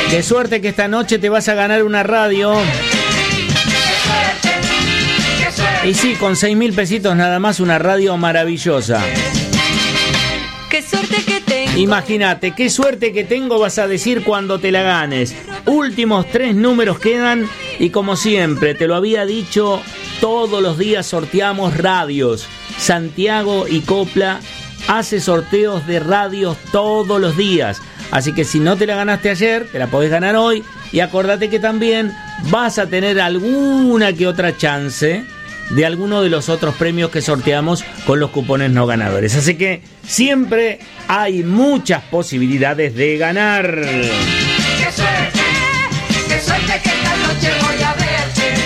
Qué suerte que esta noche te vas a ganar una radio. Y sí, con 6.000 pesitos nada más, una radio maravillosa. Qué suerte que tengo. Imagínate, qué suerte que tengo, vas a decir cuando te la ganes. Últimos 3 números quedan y como siempre, te lo había dicho, todos los días sorteamos radios. Santiago y Copla hace sorteos de radios todos los días. Así que si no te la ganaste ayer, te la podés ganar hoy. Y acordate que también vas a tener alguna que otra chance de alguno de los otros premios que sorteamos con los cupones no ganadores. Así que siempre hay muchas posibilidades de ganar. Qué suerte que esta noche voy a verte.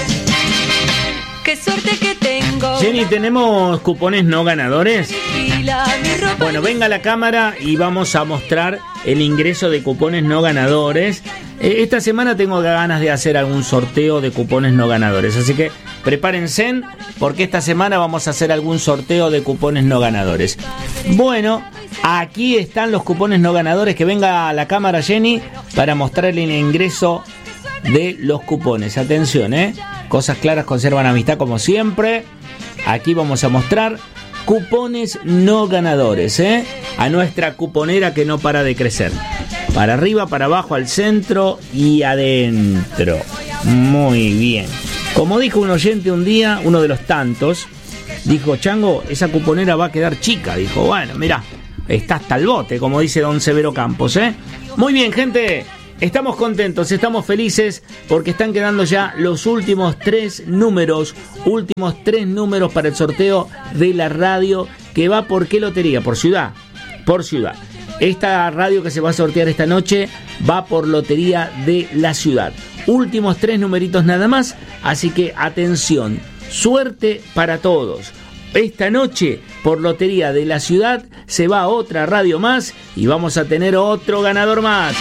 Qué suerte que tengo. Jenny, ¿tenemos cupones no ganadores? Bueno, venga a la cámara y vamos a mostrar el ingreso de cupones no ganadores. Esta semana tengo ganas de hacer algún sorteo de cupones no ganadores, así que prepárense porque esta semana vamos a hacer algún sorteo de cupones no ganadores. Bueno, aquí están los cupones no ganadores. Que venga a la cámara Jenny para mostrarle el ingreso de los cupones. Atención, cosas claras conservan amistad como siempre. Aquí vamos a mostrar cupones no ganadores, a nuestra cuponera que no para de crecer. Para arriba, para abajo, al centro y adentro. Muy bien. Como dijo un oyente un día, uno de los tantos, dijo: Chango, esa cuponera va a quedar chica. Dijo: bueno, mirá, está hasta el bote, como dice don Severo Campos, Muy bien, gente. Estamos contentos, estamos felices porque están quedando ya los últimos 3 números. Últimos 3 números para el sorteo de la radio que va por qué lotería, por ciudad. Por ciudad. Esta radio que se va a sortear esta noche va por lotería de la ciudad. Últimos 3 numeritos nada más, así que atención, suerte para todos. Esta noche por lotería de la ciudad se va otra radio más y vamos a tener otro ganador más.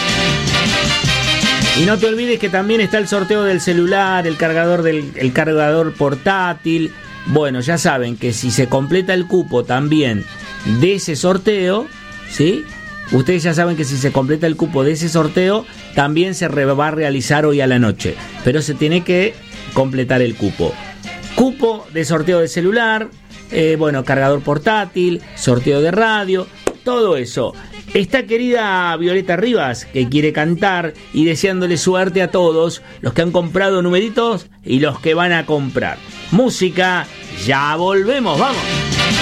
Y no te olvides que también está el sorteo del celular, el cargador portátil. Bueno, ya saben que si se completa el cupo también de ese sorteo, ¿sí? Ustedes ya saben que si se completa el cupo de ese sorteo, también se va a realizar hoy a la noche. Pero se tiene que completar el cupo. Cupo de sorteo de celular, cargador portátil, sorteo de radio, todo eso. Está querida Violeta Rivas, que quiere cantar, y deseándole suerte a todos los que han comprado numeritos y los que van a comprar. Música, ya volvemos, vamos.